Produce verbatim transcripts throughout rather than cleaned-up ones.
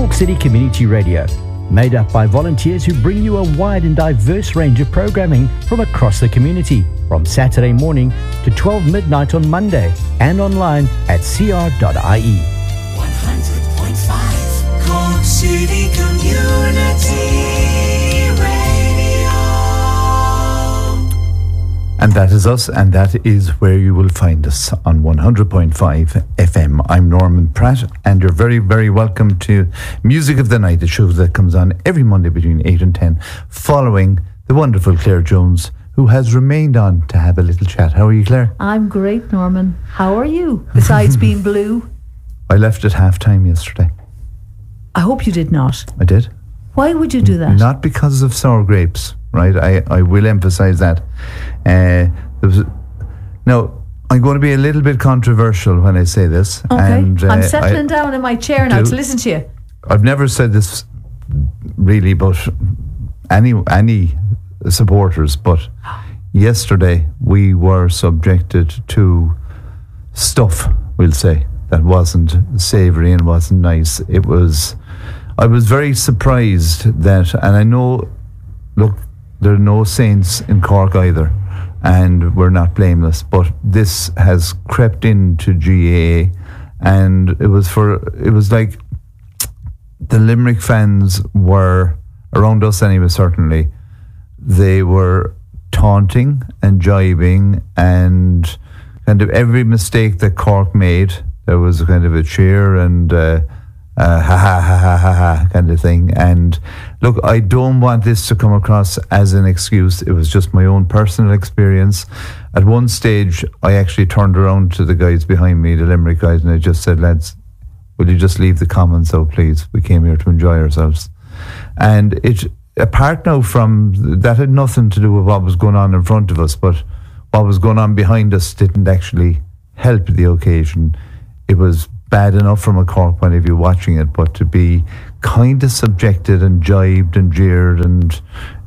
Cork City Community Radio, made up by volunteers who bring you a wide and diverse range of programming from across the community, from Saturday morning to twelve midnight on Monday, and online at c r dot i e. one hundred point five Cork City Community Radio. And that is us, and that is where you will find us on one hundred point five F M. I'm Norman Pratt, and you're very, very welcome to Music of the Night, the show that comes on every Monday between eight and ten, following the wonderful Claire Jones, who has remained on to have a little chat. How are you, Claire? I'm great, Norman. How are you, besides being blue? I left at half time yesterday. I hope you did not. I did. Why would you do that? Not because of sour grapes, right? I, I will emphasise that. Uh, there was, now, I'm going to be a little bit controversial when I say this. Okay, and, uh, I'm settling I, down in my chair now do, to listen to you. I've never said this really about any any supporters, but yesterday we were subjected to stuff, we'll say, that wasn't savoury and wasn't nice. It was, I was very surprised that, and I know, look, there are no saints in Cork either, and we're not blameless, but this has crept into G A A, and it was for, it was like the Limerick fans were, around us anyway, certainly, they were taunting and jibing, and kind of every mistake that Cork made, there was a kind of a cheer and uh, uh, ha ha ha ha ha ha kind of thing. And look, I don't want this to come across as an excuse. It was just my own personal experience. At one stage, I actually turned around to the guys behind me, the Limerick guys, and I just said, lads, will you just leave the comments out, please? We came here to enjoy ourselves. And it, apart now from, that had nothing to do with what was going on in front of us, but what was going on behind us didn't actually help the occasion. It was bad enough from a Cork point of view watching it, but to be kind of subjected and jibed and jeered and,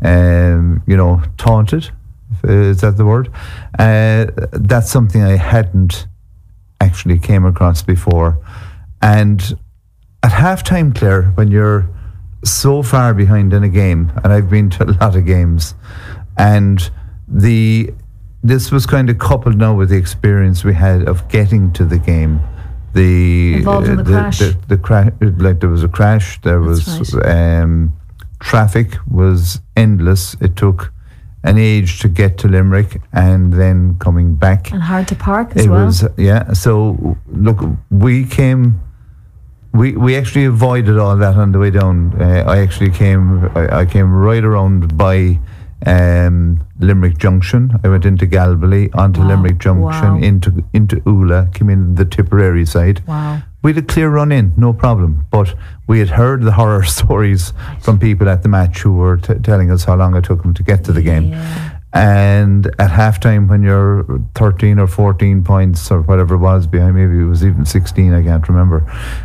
um, you know, taunted, is that the word? Uh, that's something I hadn't actually came across before. And at half-time, Claire, when you're so far behind in a game, and I've been to a lot of games, and the this was kind of coupled now with the experience we had of getting to the game. The Involved in the, the crash. The, the, the crash, like there was a crash. There That's was right. um, traffic was endless. It took an age to get to Limerick, and then coming back. And hard to park as it well. was yeah. So look, we came. We we actually avoided all that on the way down. Uh, I actually came. I, I came right around by um, Limerick Junction. I went into Galbally, onto Wow. Limerick Junction, Wow. into into Oola, came in the Tipperary side. Wow. We had a clear run in, no problem. But we had heard the horror stories from people at the match who were t- telling us how long it took them to get to the game. Yeah. And at halftime, when you're thirteen or fourteen points or whatever it was behind, maybe it was even sixteen, I can't remember.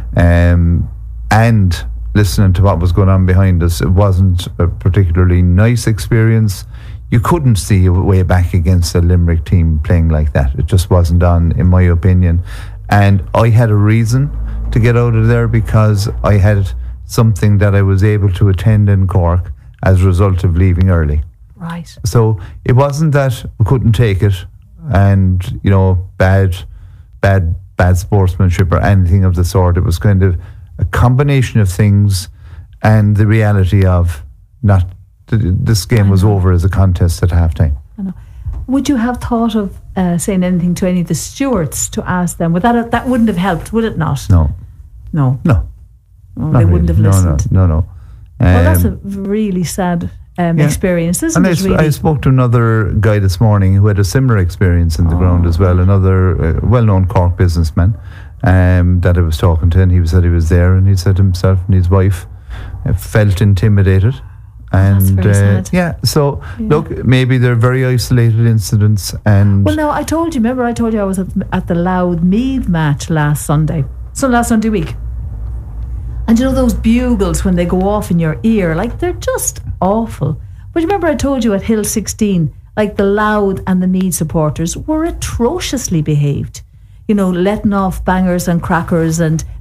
Um, and listening to what was going on behind us, it wasn't a particularly nice experience. You couldn't see a way back against a Limerick team playing like that. It just wasn't on, in my opinion. And I had a reason to get out of there because I had something that I was able to attend in Cork as a result of leaving early. Right. So it wasn't that we couldn't take it and, you know, bad, bad, bad sportsmanship or anything of the sort. It was kind of a combination of things and the reality of not, th- this game was over as a contest at halftime. I know. Would you have thought of uh, saying anything to any of the stewards to ask them? Would that have, that wouldn't have helped, would it not? No. No. No. Oh, Not they wouldn't really. have listened. No, no, no, no. Well, that's Um, a really sad um, yeah. experience, isn't And I, it? sp- Really? I spoke to another guy this morning who had a similar experience in the Oh. ground as well, another uh, well-known Cork businessman um, that I was talking to, and he said he was there, and he said himself and his wife uh, felt intimidated. And That's very uh, sad. yeah, so Yeah. look, maybe they're very isolated incidents, and Well, no, I told you. Remember, I told you I was at, at the Louth Meath match last Sunday. So last Sunday week. And you know those bugles when they go off in your ear, like they're just awful. But you remember I told you at Hill sixteen, like the Louth and the Meath supporters were atrociously behaved. You know, letting off bangers and crackers and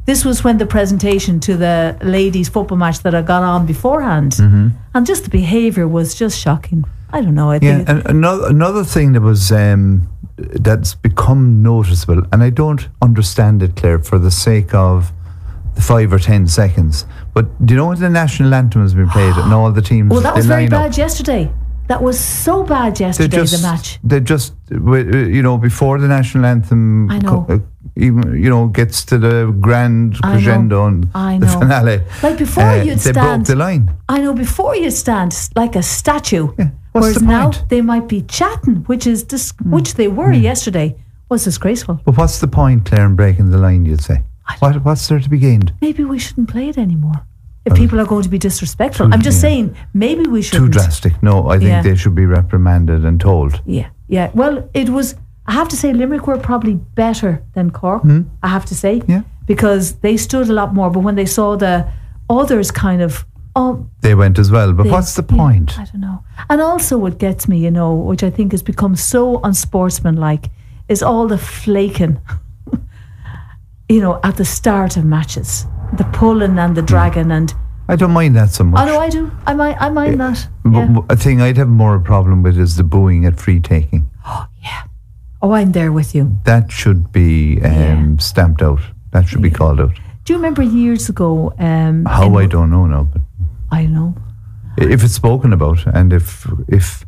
this was when the presentation to the ladies' football match that I got on beforehand, Mm-hmm. and just the behaviour was just shocking. I don't know. I Yeah, think and another another thing that was um, that's become noticeable, and I don't understand it, Claire, for the sake of the five or ten seconds. But do you know when the national anthem has been played and all the teams? well, that they was very line up, bad yesterday. That was so bad They yesterday. just, the match. They just, w- you know, before the national anthem, I know. co- uh, even you know, gets to the grand I know. crescendo and I the know. finale. Like before uh, you'd they stand. broke the line. I know, before you stand s- like a statue. Yeah. What's Whereas the now point? they might be chatting, which is dis- Hmm. which they were yesterday, was disgraceful. But what's the point, Claire, in breaking the line? You'd say. I What, what's there to be gained? Maybe we shouldn't play it anymore. If people are going to be disrespectful, I'm just yeah. saying maybe we Too shouldn't. drastic. No, I think Yeah. they should be reprimanded and told. Yeah, yeah. Well, it was. I have to say, Limerick were probably better than Cork. I have to say, Hmm? Yeah. because they stood a lot more. But when they saw the others, kind of, oh, They went as well. But they- what's the yeah, point? I don't know. And also, what gets me, you know, which I think has become so unsportsmanlike, is all the flaking. You know, at the start of matches, the pulling and the dragging, and I don't mind that so much. I know I do. I mind. I mind that. But Yeah. w- a thing I'd have more of a problem with is the booing at free taking. Oh, I'm there with you. That should be um, Yeah. stamped out. That should be called out. Do you remember years ago? Um, How in- I don't know now, but I know. if it's spoken about, and if if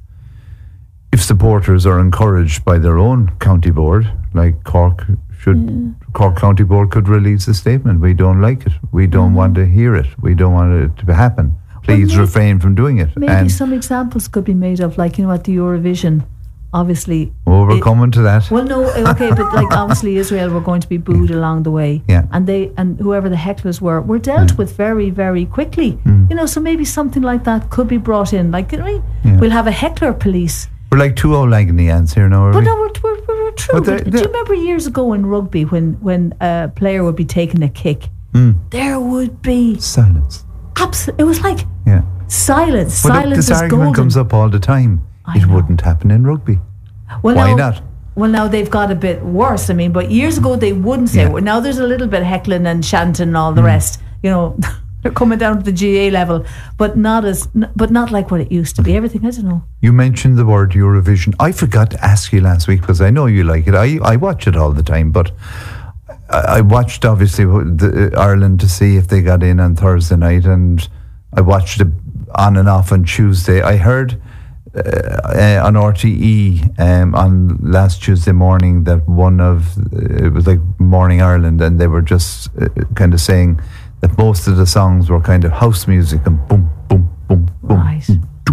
if supporters are encouraged by their own county board, like Cork should, Cork County Board could release a statement. We don't like it. We don't want to hear it. We don't want it to happen. Please maybe- refrain from doing it. Maybe and some examples could be made of, like, you know, at the Eurovision, obviously. well, we're it- coming to that. Well, no, okay, but like obviously Israel were going to be booed along the way, Yeah. and they and whoever the hecklers were were dealt with very, very quickly. Mm. You know, so maybe something like that could be brought in. Like, you know, Yeah. we'll have a heckler police. We're like two old Agony ants here now, are But we? no, we're, we're, we're, we're true. But they're- But do they're- you remember years ago in rugby when when a player would be taking a kick? Mm. There would be Silence. absolute. It was like Yeah. silence. But Silence this is argument golden. comes up all the time. I It know. wouldn't happen in rugby. Well, Why now, not? Well, now they've got a bit worse. I mean, but years ago they wouldn't say. Yeah. Well, now there's a little bit of heckling and chanting and all Mm. the rest. You know, they're coming down to the G A level, but not as, n- but not like what it used to be. Everything, I don't know. You mentioned the word Eurovision. I forgot to ask you last week because I know you like it. I, I watch it all the time, but I, I watched obviously the, uh, Ireland to see if they got in on Thursday night, and I watched it on and off on Tuesday. I heard uh, uh, on R T E um, on last Tuesday morning that one of uh, it was like Morning Ireland, and they were just uh, kind of saying that most of the songs were kind of house music and boom, boom, boom, boom. Right.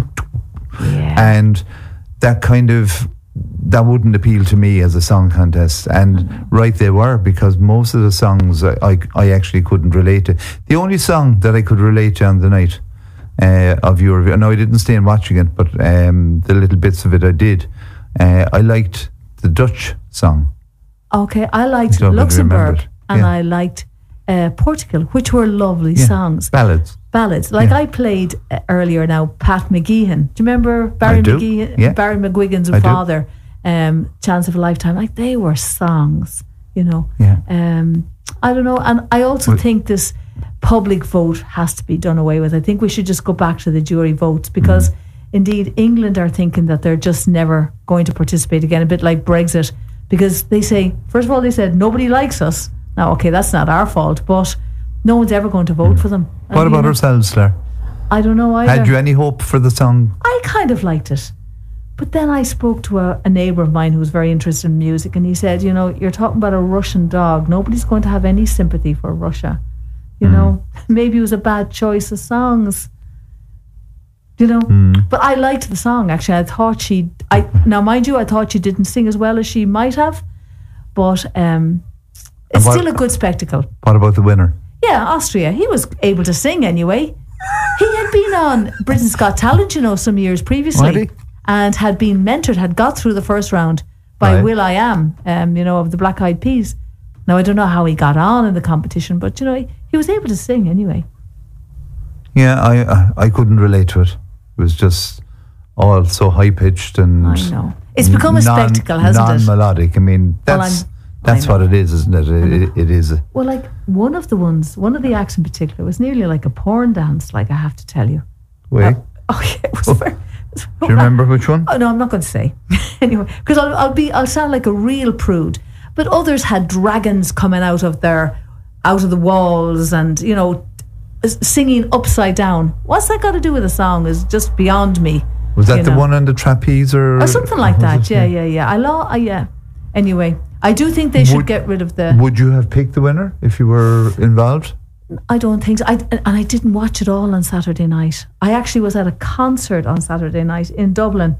Yeah. And that kind of that wouldn't appeal to me as a song contest, and right they were, because most of the songs I, I, I actually couldn't relate to. The only song that I could relate to on the night uh, of Eurovision, no, I didn't stay and watching it, but um, the little bits of it I did. Uh, I liked the Dutch song. Okay, I liked Don't really remember Luxembourg it. and Yeah. I liked uh, Portugal, which were lovely Yeah. songs. Ballads. Ballads. Like Yeah. I played uh, earlier now, Pat McGeehan. Do you remember Barry I do, McGeehan? yeah. Barry McGuigan's I do. father, um, Chance of a Lifetime. Like they were songs, you know. Yeah. Um, I don't know. And I also Well- think this public vote has to be done away with. I think we should just go back to the jury votes, because Mm. indeed England are thinking that they're just never going to participate again, a bit like Brexit, because they say, first of all, they said nobody likes us. Now, okay, that's not our fault, but no one's ever going to vote for them. What And, about you know, ourselves, Claire? I don't know either. Had you any hope for the song? I kind of liked it. But then I spoke to a, a neighbour of mine who was very interested in music, and he said, you know, you're talking about a Russian dog. Nobody's going to have any sympathy for Russia. You know, maybe it was a bad choice of songs. You know, but I liked the song, actually. I thought she, I now mind you, I thought she didn't sing as well as she might have, but um, it's And what- still a good spectacle. What about the winner? Yeah, Austria. He was able to sing anyway. He had been on Britain's Got Talent, you know, some years previously, Had he? and had been mentored, had got through the first round by Right. Will I Am, um, you know, of the Black Eyed Peas. Now, I don't know how he got on in the competition, but, you know, he, he was able to sing anyway. Yeah, I I, I couldn't relate to it. It was just all so high pitched and I know. It's become a non- spectacle, hasn't it? non-melodic. I mean, Well, that's I'm- That's what it is, isn't it? It, it, it is. A, Well, like one of the ones, one of the acts in particular was nearly like a porn dance, like I have to tell you. wait, Oh, yeah, it was very, do you remember which one? Oh no, I'm not going to say. Anyway, because I'll, I'll be, I'll sound like a real prude. But others had dragons coming out of their, out of the walls, and you know, s- singing upside down. What's that got to do with a song? Is just beyond me. Was that you the know. one on the trapeze or, Or something like was that? it? Yeah, yeah, yeah. I law. Uh, yeah. Anyway, I do think they should Would- get rid of the. Would you have picked the winner if you were involved? I don't think so. I, and I didn't watch it all on Saturday night. I actually was at a concert on Saturday night in Dublin.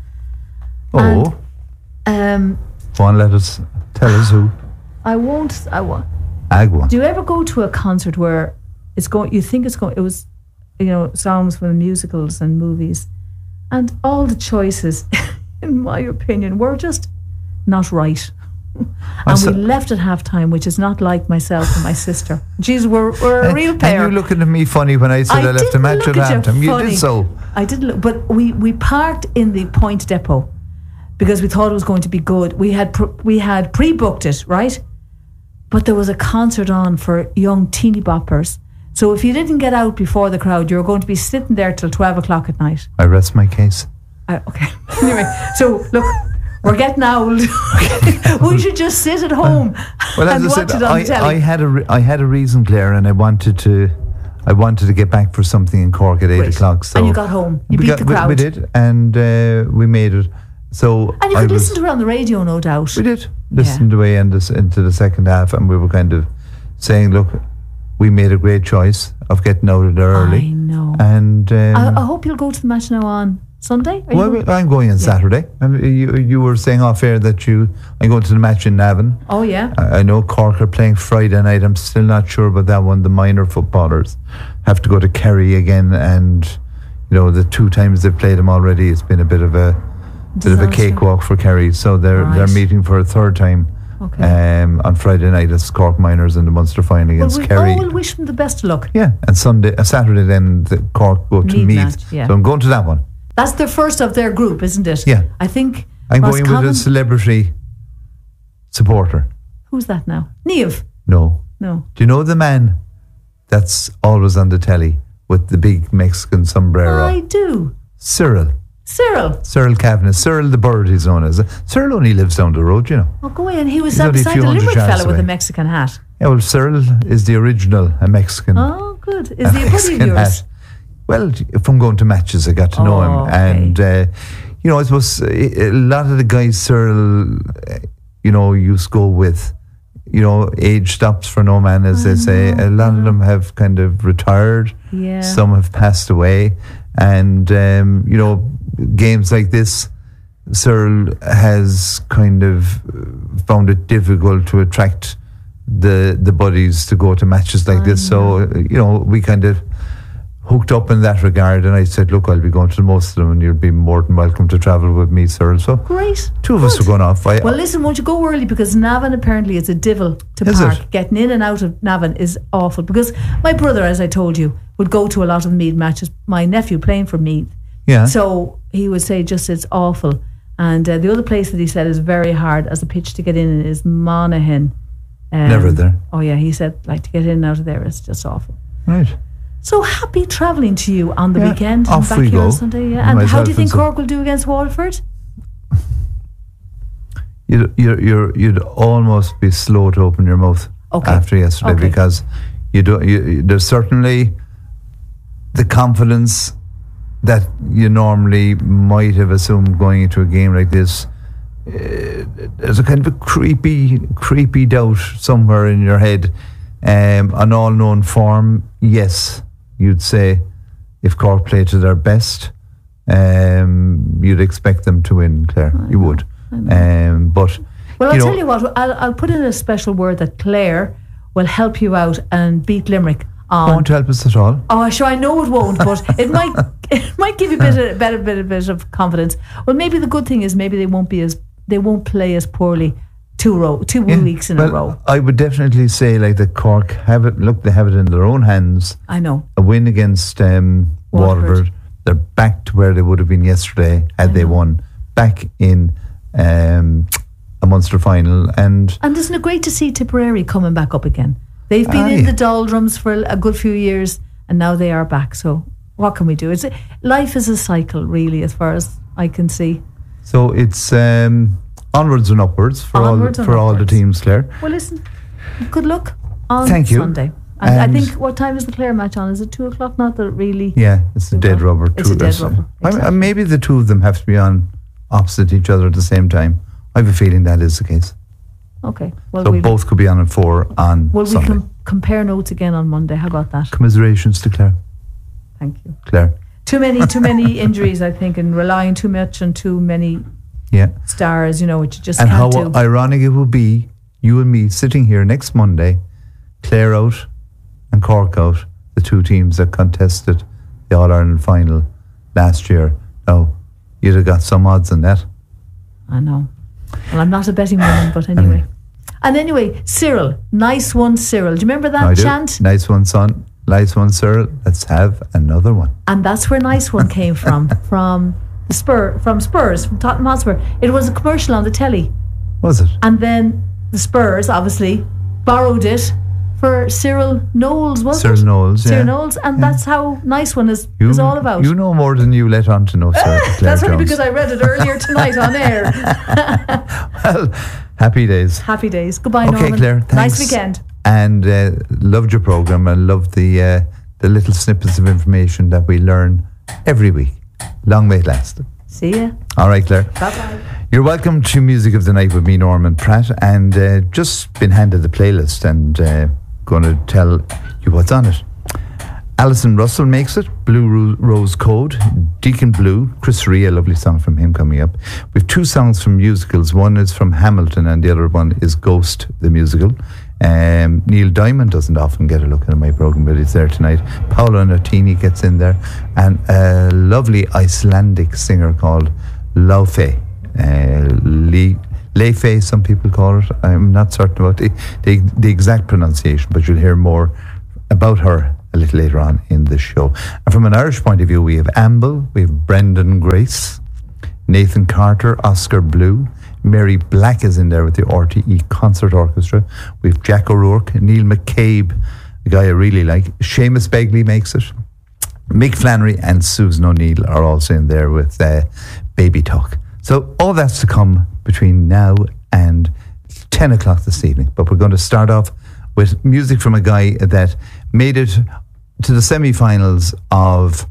Oh, Um, go on, let us tell us who. I won't. I won't. Agua. Do you ever go to a concert where it's going? You think it's going? It was, you know, songs from musicals and movies, and all the choices, in my opinion, were just not right. And so- we left at half time, which is not like myself and my sister. Jeez, we're, we're a real pair. And you looking at me funny when I said I, left the didn't match look at at you halftime. You funny. did so. I did look, but we, we parked in the Point Depot because we thought it was going to be good. We had pr- we had pre-booked it, right? But there was a concert on for young teeny boppers. So if you didn't get out before the crowd, you were going to be sitting there till twelve o'clock at night. I rest my case. I, okay. Anyway, so look, we're getting old. We should just sit at home Well, as and I watch said, it on I, the telly. I had a re- I had a reason, Claire, and I wanted to I wanted to get back for something in Cork at eight Great. o'clock. So And you got home. You we beat got- the we- crowd. We, did, and uh, we made it. So and you I could was, listen to it on the radio, no doubt. We did listen to way into, into the second half, and we were kind of saying, look, we made a great choice of getting out of there early. I know. And um, I, I hope you'll go to the match now on Sunday. Are you well, going- I'm going on Saturday. And you you were saying off air that you I'm going to the match in Navan. Oh yeah. I, I know Cork are playing Friday night. I'm still not sure about that one. The minor footballers have to go to Kerry again, and you know the two times they've played them already, it's been a bit of a bit of a Disaster. cakewalk for Kerry. So they're Right. they're meeting for a third time. Okay. Um, on Friday night, it's Cork Minors in the Munster final Well, against we Kerry. all will wish them the best of luck. Yeah, and Sunday, uh, Saturday, then the Cork go to Meath Meath. match, yeah. So I'm going to that one. That's the first of their group, isn't it? Yeah. I think. I'm going Roscommon- with a celebrity supporter. Who's that now? Niamh? No. No. Do you know the man that's always on the telly with the big Mexican sombrero? I do. Cyril. Cyril. Cyril Kavanagh. Cyril the bird, he's known as. Cyril only lives down the road, you know. Oh, go in. He was He's only a beside few the hundred Limerick yards fella with away. a Mexican hat. Yeah, well, Cyril is the original, a Mexican. Oh, good. Is a he a buddy of Mexican yours? hat. Well, from going to matches, I got to know Oh, him. okay. And, uh, you know, I suppose uh, a lot of the guys Cyril, uh, you know, used to go with, you know, age stops for no man, as they say. A lot of them have kind of retired. Yeah. Some have passed away. And, um, you know, games like this, Cyril has kind of found it difficult to attract the the buddies to go to matches like this. So, uh, you know, we kind of hooked up in that regard. And I said, look, I'll be going to most of them and you'll be more than welcome to travel with me, Cyril. So Great. two of us Good. are going off. I, Well, listen, won't you go early, because Navan apparently is a divil to Is park. it? Getting in and out of Navan is awful, because my brother, as I told you, would go to a lot of Meath matches. My nephew playing for Meath. yeah. So he would say just it's awful. And uh, the other place that he said is very hard as a pitch to get in is Monaghan. Um, Never there. Oh yeah, he said like to get in and out of there is just awful. Right. So happy travelling to you on the Yeah, weekend. off and back we here go. on Sunday. Yeah. And how Myself do you think and so- Cork will do against Waterford? You'd, you're, you're, you'd almost be slow to open your mouth Okay. after yesterday Okay. because you do, you, there's certainly the confidence that you normally might have assumed going into a game like this. Uh, there's a kind of a creepy, creepy doubt somewhere in your head. Um, an all-known form, yes, you'd say if Cork play to their best, um, you'd expect them to win, Claire. You would. Um, but Well, I'll you know, tell you what, I'll, I'll put in a special word that Claire will help you out and beat Limerick on. won't help us at all. Oh, sure, I know it won't, but it might it might give you a bit of, better bit, a bit of confidence. Well, maybe the good thing is maybe they won't be as they won't play as poorly two row two Yeah, weeks in well, a row. I would definitely say like the Cork have it. Look, they have it in their own hands. I know. A win against um, Waterford. Waterford. They're back to where they would have been yesterday had they won. Back in um, a Munster final, and And isn't it great to see Tipperary coming back up again? They've been Ah, in yeah. the doldrums for a good few years, and now they are back. So what can we do? It's life is a cycle, really, as far as I can see. so it's um, onwards and upwards for Onwards all and for all the upwards. teams, Claire. Well, listen, good luck on Thank you. Sunday. And, And- I think, what time is the Clare match on? Is it two o'clock? Not that really. Yeah, it's a dead rubber. It's a two- dead rubber, I- I- exactly. maybe the two of them have to be on opposite each other at the same time. I have a feeling that is the case. Okay. Well, So we'll, both could be on at four on well, we Sunday. can compare notes again on Monday. How about that? Commiserations to Claire. Thank you. Claire. Too many, too many injuries, I think, and relying too much on too many Yeah. stars. You know, which you just And how can't do. ironic it would be, you and me sitting here next Monday, Clare out and Cork out, the two teams that contested the All-Ireland final last year. Now, you'd have got some odds on that. I know. Well, I'm not a betting woman, but anyway. And anyway, Cyril, nice one, Cyril. Do you remember that I do. chant? Nice one, son. Nice one, sir. Let's have another one. And that's where nice one came from, from the Spur, from Spurs, from Tottenham Hotspur. It was a commercial on the telly, Was it? and then the Spurs obviously borrowed it for Cyril Knowles, was Cyril it? Knowles, Cyril yeah. Knowles, and that's how nice one is You, is all about. You know more than you let on to know, sir. Claire That's only Jones. because I read it earlier tonight on air. Well, happy days. Happy days. Goodbye, Okay, Norman. Claire. Thanks. Nice weekend. And uh, loved your program and loved the uh, the little snippets of information that we learn every week. Long may it last. See ya. All right, Claire. Bye-bye. You're welcome to Music of the Night with me, Norman Pratt, and uh, just been handed the playlist and uh, going to tell you what's on it. Alison Russell makes it, Blue Ro- Rose Code, Deacon Blue, Chris Rea, a lovely song from him coming up. We've two songs from musicals. One is from Hamilton and the other one is Ghost, the musical. Um, Neil Diamond doesn't often get a look at my programme, but it's there tonight. Paolo Nutini gets in there, and a lovely Icelandic singer called Laufe. Uh, Le- Leife, some people call it. I'm not certain about the, the, the exact pronunciation, but you'll hear more about her a little later on in the show. And from an Irish point of view, we have Amble, we have Brendan Grace, Nathan Carter, Oscar Blue, Mary Black is in there with the R T E Concert Orchestra. We have Jack O'Rourke, Neil McCabe, the guy I really like. Seamus Begley makes it. Mick Flannery and Susan O'Neill are also in there with uh, Baby Talk. So all that's to come between now and ten o'clock this evening. But we're going to start off with music from a guy that made it to the semi-finals of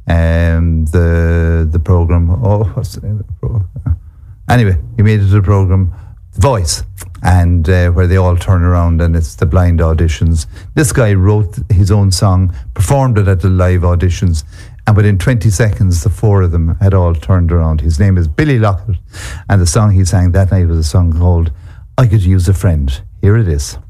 um, the the program. Oh, what's the name of the program? Anyway, he made it to the program Voice, and uh, where they all turn around and it's the blind auditions. This guy wrote his own song, performed it at the live auditions, and within twenty seconds the four of them had all turned around. His name is Billy Lockett, and the song he sang that night was a song called I Could Use a Friend. Here it is.